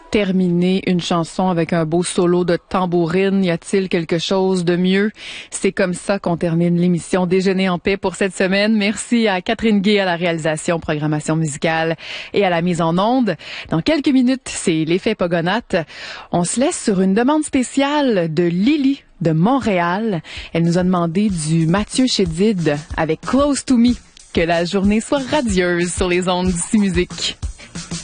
terminer une chanson avec un beau solo de tambourine. Y a-t-il quelque chose de mieux? C'est comme ça qu'on termine l'émission Déjeuner en paix pour cette semaine. Merci à Catherine Gay à la réalisation, programmation musicale et à la mise en onde. Dans quelques minutes, c'est l'effet Pogonatte. On se laisse sur une demande spéciale de Lily de Montréal. Elle nous a demandé du Mathieu Chédid avec Close to Me. Que la journée soit radieuse sur les ondes d'ici musique.